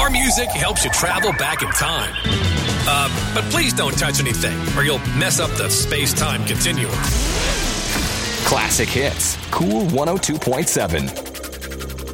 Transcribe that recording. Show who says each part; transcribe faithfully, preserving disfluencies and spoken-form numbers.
Speaker 1: Our music helps you travel back in time. Uh, but please don't touch anything, or you'll mess up the space-time continuum.
Speaker 2: Classic hits. Cool one oh two point seven.